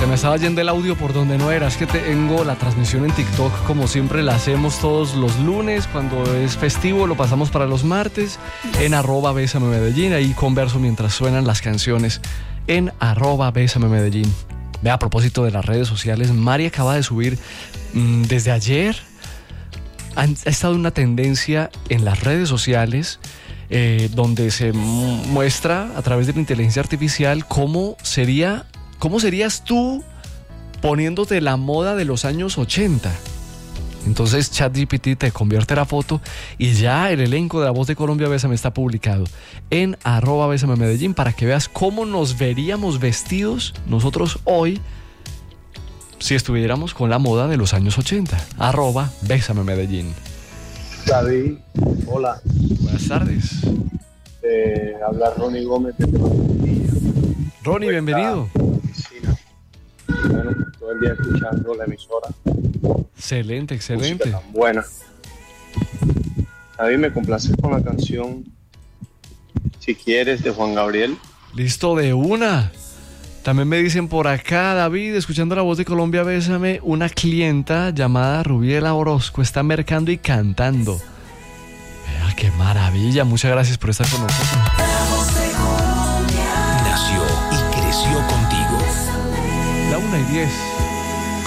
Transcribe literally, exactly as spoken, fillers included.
Se me estaba yendo el audio por donde no era. Es que tengo la transmisión en TikTok, como siempre la hacemos todos los lunes. Cuando es festivo lo pasamos para los martes en arroba Bésame Medellín. Ahí converso mientras suenan las canciones en arroba Bésame Medellín. Ve, a propósito de las redes sociales, Mari acaba de subir mmm, desde ayer. Ha estado una tendencia en las redes sociales eh, donde se muestra a través de la inteligencia artificial cómo sería, cómo serías tú poniéndote la moda de los años ochenta. Entonces ChatGPT te convierte la foto y ya el elenco de La Voz de Colombia Bésame está publicado en arroba Bésame Medellín para que veas cómo nos veríamos vestidos nosotros hoy si estuviéramos con la moda de los años ochenta. Arroba Bésame Medellín. David, hola. Buenas tardes. Eh, habla Ronnie Gómez de Barranquilla. Ronnie, bienvenido. Bueno, todo el día escuchando la emisora. Excelente, excelente. Música tan buena. David, me complace con la canción Si Quieres de Juan Gabriel. Listo, de una. También me dicen por acá, David, escuchando La Voz de Colombia Bésame, una clienta llamada Rubiela Orozco está mercando y cantando. Vea, qué maravilla. Muchas gracias por estar con nosotros. La Voz de Colombia nació y creció contigo. La una y diez.